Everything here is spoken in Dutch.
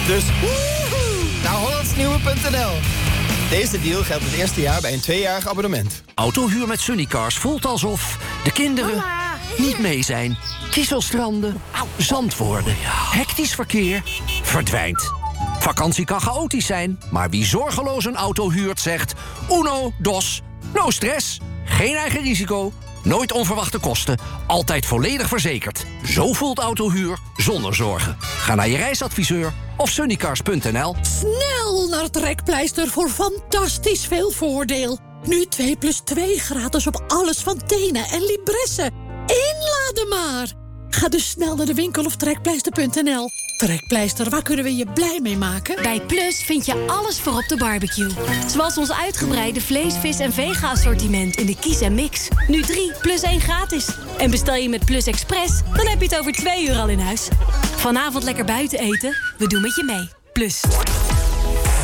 Dus naar hollandsnieuwe.nl. Deze deal geldt het eerste jaar bij een 2-jarig abonnement. Autohuur met Sunnycars voelt alsof de kinderen niet mee zijn. Kieselstranden, zand worden, hectisch verkeer, verdwijnt. Vakantie kan chaotisch zijn, maar wie zorgeloos een auto huurt zegt... Uno, dos, no stress, geen eigen risico, nooit onverwachte kosten... altijd volledig verzekerd. Zo voelt autohuur zonder zorgen. Ga naar je reisadviseur of sunnycars.nl. Snel naar Trekpleister voor fantastisch veel voordeel. Nu 2+2 gratis op alles van Tenen en Libresse. Inladen maar. Ga dus snel naar de winkel of trekpleister.nl. Trekpleister, waar kunnen we je blij mee maken? Bij Plus vind je alles voor op de barbecue. Zoals ons uitgebreide vlees, vis en vega-assortiment in de Kies en Mix. Nu 3 + 1 gratis. En bestel je met Plus Express, dan heb je het over 2 uur al in huis. Vanavond lekker buiten eten? We doen met je mee. Plus.